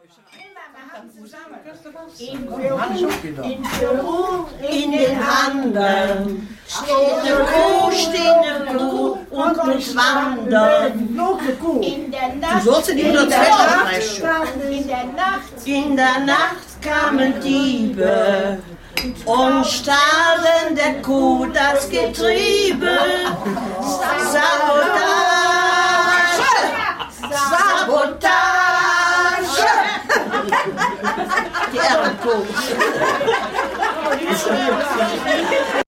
In Peru, in den Anden, steht eine Kuh und muss wandern. In der Nacht, in der Nacht kamen Diebe und stahlen der Kuh das Getriebe. Sabotage.